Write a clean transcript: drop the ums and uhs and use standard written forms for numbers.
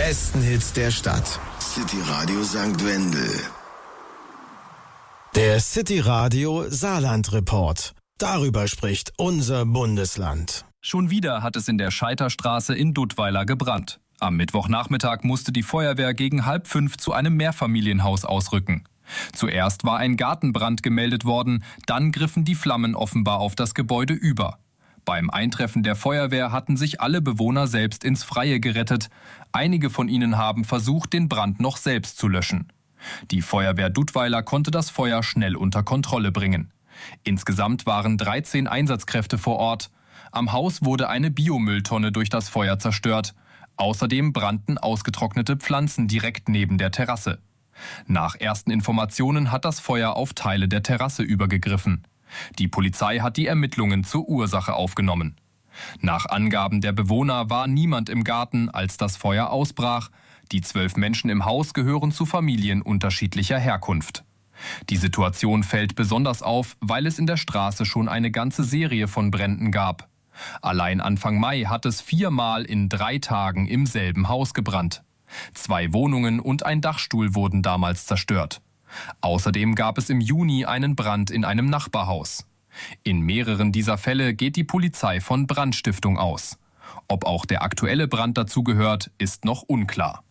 besten Hits der Stadt. City Radio St. Wendel. Der City Radio Saarland Report. Darüber spricht unser Bundesland. Schon wieder hat es in der Scheiterstraße in Duttweiler gebrannt. Am Mittwochnachmittag musste die Feuerwehr gegen 4:30 zu einem Mehrfamilienhaus ausrücken. Zuerst war ein Gartenbrand gemeldet worden, dann griffen die Flammen offenbar auf das Gebäude über. Beim Eintreffen der Feuerwehr hatten sich alle Bewohner selbst ins Freie gerettet. Einige von ihnen haben versucht, den Brand noch selbst zu löschen. Die Feuerwehr Duttweiler konnte das Feuer schnell unter Kontrolle bringen. Insgesamt waren 13 Einsatzkräfte vor Ort. Am Haus wurde eine Biomülltonne durch das Feuer zerstört. Außerdem brannten ausgetrocknete Pflanzen direkt neben der Terrasse. Nach ersten Informationen hat das Feuer auf Teile der Terrasse übergegriffen. Die Polizei hat die Ermittlungen zur Ursache aufgenommen. Nach Angaben der Bewohner war niemand im Garten, als das Feuer ausbrach. Die 12 Menschen im Haus gehören zu Familien unterschiedlicher Herkunft. Die Situation fällt besonders auf, weil es in der Straße schon eine ganze Serie von Bränden gab. Allein Anfang Mai hat es 4-mal in 3 Tagen im selben Haus gebrannt. 2 Wohnungen und ein Dachstuhl wurden damals zerstört. Außerdem gab es im Juni einen Brand in einem Nachbarhaus. In mehreren dieser Fälle geht die Polizei von Brandstiftung aus. Ob auch der aktuelle Brand dazugehört, ist noch unklar.